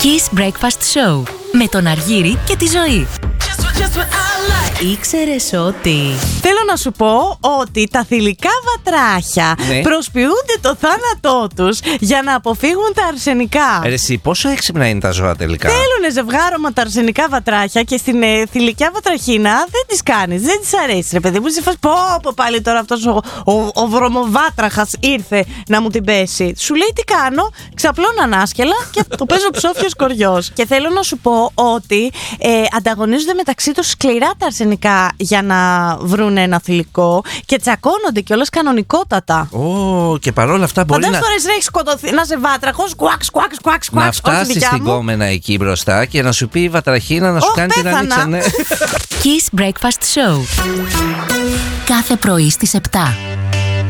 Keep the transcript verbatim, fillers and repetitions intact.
Kiss Breakfast Show με τον Αργύρη και τη Ζωή. Ήξερες ότι... Θέλω να σου πω ότι τα θηλυκά βατράχια ναι. προσποιούνται το θάνατό τους για να αποφύγουν τα αρσενικά. Ρε εσύ, πόσο έξυπνα είναι τα ζώα τελικά. Θέλουνε ζευγάρωμα τα αρσενικά βατράχια και στην ε, θηλυκιά βατραχίνα δεν τις κάνεις, δεν τις αρέσει ρε παιδί μου. Σε φας πω, πω πάλι τώρα αυτός ο, ο, ο βρωμοβάτραχας ήρθε να μου την πέσει. Σου λέει τι κάνω, ξαπλώνω ανάσκελα και το παίζω ψόφιος κοριός. Και θέλω να σου πω ότι ε, ανταγωνίζονται μεταξύ τους σκληρά τα αρσενικά για να βρουν ένα θηλυκό και τσακώνονται κιόλας κανονικότατα. Ω, και παρόλα αυτά μπορεί Φαντάζομαι να... φορές να έχεις σκοτωθεί, να είσαι βάτραχος, κουάκ, κουάκ, κουάκ, κουάκ. να φτάσεις στην κόμενα εκεί μπροστά και να σου πει η βατραχίνα να σου Ωχ, κάνει την πέθανα. άνοιξη. Ναι. Kiss Breakfast Show κάθε πρωί στις επτά.